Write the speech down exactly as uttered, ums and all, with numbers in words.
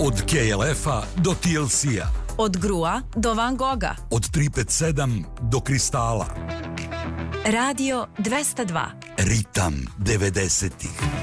Od K L F-a do T L C-a. Od Grua do Van Gogha. Od tri pet sedam do Kristala. Radio dvesta dva. Ritam devedesetih.